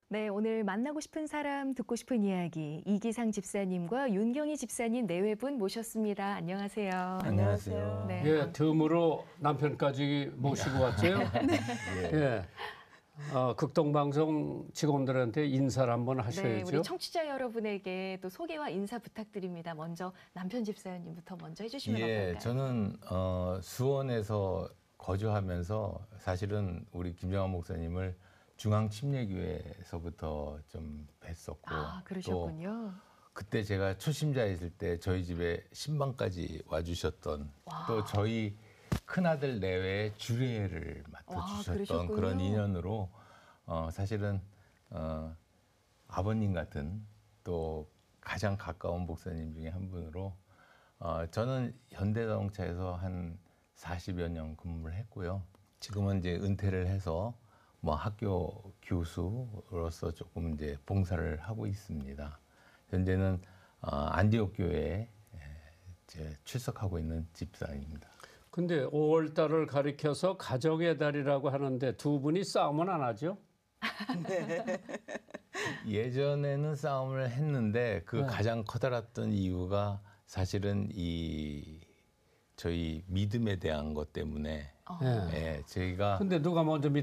네, 오늘 만나고 싶은 사람, 듣고 싶은 이야기, 이기상 집사님과 윤경희 집사님 네 분 모셨습니다. 안녕하세요. 안녕하세요. 네. 예, 덤으로 남편까지 모시고 왔죠. 예. 극동방송 직원들한테 인사를 한번 네, 하셔야죠. 우리 청취자 여러분에게 또 소개와 인사 부탁드립니다. 먼저 남편 집사님부터 먼저 해주시면 어떨까요? 저는 수원에서 거주하면서 사실은 우리 김정환 목사님을 중앙침례교회에서부터 좀 뵀었고, 아, 그러셨군요. 또 그때 제가 초심자였을 때 저희 집에 신방까지 와주셨던, 또 저희 큰아들 내외에 주례를 맡아주셨던 그런 인연으로 사실은 아버님 같은 또 가장 가까운 목사님 중에 한 분으로 저는 현대자동차에서 한 40여 년 근무를 했고요. 지금은 이제 은퇴를 해서 뭐 학교 교수로서 조금 이제 봉사를 하고 있습니다. 현재는 안디옥 교회에 이제 출석하고 있는 집사입니다. 근데 5월 달을 가리켜서 가정의 달이라고 하는데 두 분이 싸움은 안 하죠? 네. 예전에는 싸움을 했는데 그 가장 커다랐던 이유가 사실은 이 저희 믿음에 대한 것 때문에 저희가 근데 누가 먼저